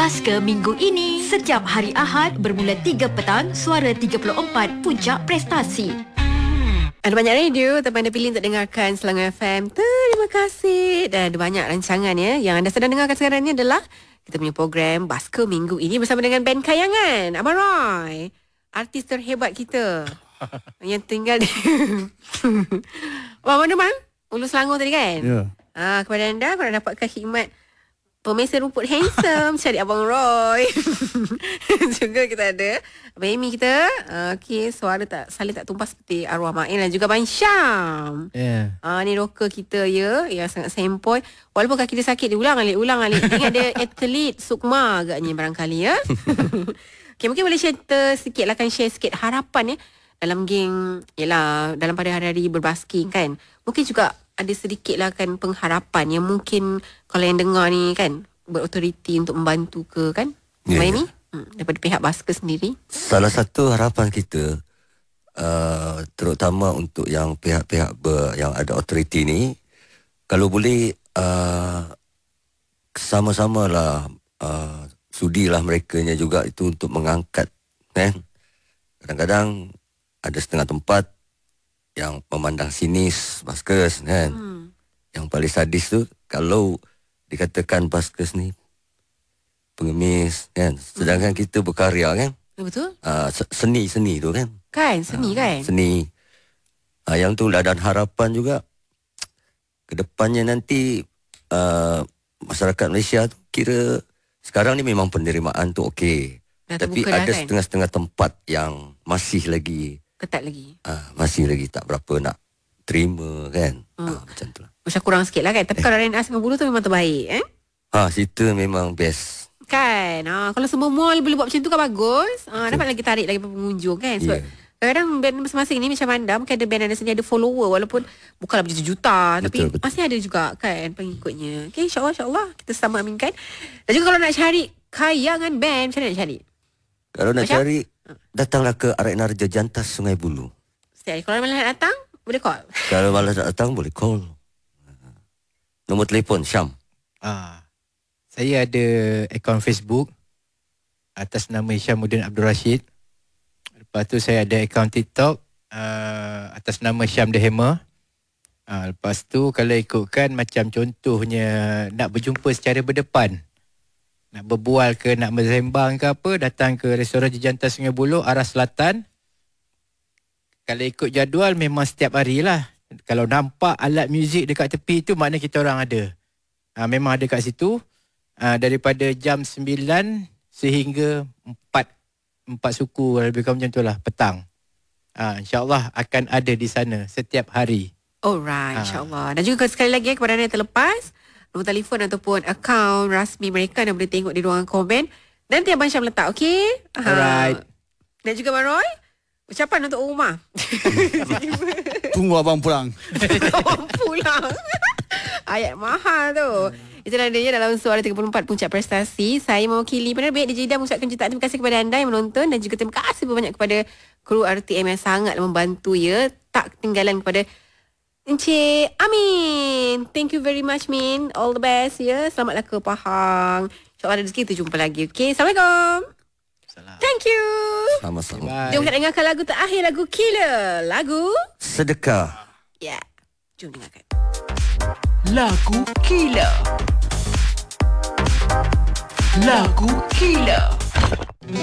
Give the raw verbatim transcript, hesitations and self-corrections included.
Basker minggu ini. Setiap hari Ahad bermula tiga petang, Suara tiga puluh empat, Puncak Prestasi. Ada banyak radio tapi anda pilih untuk dengarkan Selangor F M. Terima kasih. Dan ada banyak rancangan ya. Yang anda sedang dengarkan sekarang ni adalah kita punya program Basker minggu ini bersama dengan band Kayangan. Abang Roy, artis terhebat kita yang tinggal di Abang mana bang? Ulu Selangor tadi kan? Ya. Ah, kepada anda, kalau dapatkan khidmat pemesan rumput handsome, cari Abang Roy. Juga kita ada Abang Amy kita. Uh, okay, suara tak saling tak tumpah seperti arwah Ma'in. Dan juga Abang Syam. Yeah. Uh, ni rocker kita ya, yang sangat sempoi. Walaupun kaki dia sakit, dia ulang alik, ulang alik. Ingat dia atlet Sukma agaknya barangkali ya. Okay, mungkin boleh cerita sikit lah, kan share sikit harapan ya. Dalam geng, yelah, dalam pada hari-hari berbasking kan. Mungkin juga ada sedikit lah kan pengharapan yang mungkin kalau yang dengar ni kan berautoriti untuk membantu ke kan. Yeah. Abang Amy? Hmm, daripada pihak Basker sendiri. Salah satu harapan kita uh, terutama untuk yang pihak-pihak ber, yang ada autoriti ni, kalau boleh uh, sama-samalah uh, sudilah merekanya juga itu untuk mengangkat kan. Kadang-kadang ada setengah tempat yang memandang sinis Baskers kan. Hmm. Yang paling sadis tu kalau dikatakan Baskers ni pengemis kan. Sedangkan hmm. kita berkarya kan. Betul. Uh, seni-seni tu kan. Kan, seni uh, kan. Seni. Uh, yang tu lah, dan harapan juga kedepannya nanti uh, masyarakat Malaysia tu kira sekarang ni memang penerimaan tu okey. Tapi ada kan? Setengah-setengah tempat yang masih lagi ketat lagi. Ah, masih lagi tak berapa nak terima kan. Hmm. Ah, macam tu lah. Macam kurang sikit lah kan. Tapi eh. kalau Rena Asma Bulu tu memang terbaik eh. Ha, situ memang best. Kan. Ha, kalau semua mall boleh buat macam tu kan bagus. Ha, dapat lagi tarik lagi pengunjung kan. Sebab yeah. kadang-kadang band masing-masing ni macam anda, mungkin ada band anda sendiri ada follower walaupun bukanlah berjuta-juta. Betul, tapi betul. Masih ada juga kan pengikutnya. Okay, insyaAllah, insyaAllah. Kita sama aminkan. Dan juga kalau nak cari Kayangan band, macam mana nak cari? Kalau nak macam? cari, datanglah ke Arek Narja Jantas Sungai Buloh. Setiap kalau malah nak datang, boleh call. Kalau malah nak datang, boleh call. Nombor telefon, Syam. Ah, saya ada akaun Facebook atas nama Syamuddin Abdul Rashid. Lepas tu saya ada akaun TikTok uh, atas nama Syam The Hammer. Uh, lepas tu kalau ikutkan macam contohnya nak berjumpa secara berdepan, nak berbual ke, nak bersembang ke apa, datang ke restoran Jejantas Sungai Buloh arah selatan. Kalau ikut jadual memang setiap hari lah. Kalau nampak alat muzik dekat tepi tu, maknanya kita orang ada. Ha, memang ada kat situ. Ha, daripada jam sembilan sehingga empat, empat suku, lebih kurang macam tu lah, petang. Ha, InsyaAllah akan ada di sana setiap hari. Alright, ha. InsyaAllah. Dan juga sekali lagi kepada anda yang terlepas, nombor telefon ataupun akaun rasmi mereka anda boleh tengok di ruangan komen. Nanti Abang Syam letak, okey? Alright. Dan juga Abang Roy, ucapan untuk rumah. Tunggu abang pulang. Abang pulang. Ayat mahal tu. Itulah dia dalam Suara tiga puluh empat Puncak Prestasi. Saya mewakili penerbit D J Ida mengucapkan jutaan terima kasih kepada anda yang menonton. Dan juga terima kasih banyak kepada kru R T M yang sangat membantu ya. Tak ketinggalan kepada Encik Amin. Thank you very much Min. All the best ya. Selamatlah ke Pahang. InsyaAllah ada rezeki kita jumpa lagi. Okay, Assalamualaikum. Salam. Thank you. Sama-sama. Jom kita dengarkan lagu terakhir, lagu Killer. Lagu Sedekah. Ya, yeah. Jom dengarkan Lagu Killer. Lagu Killer.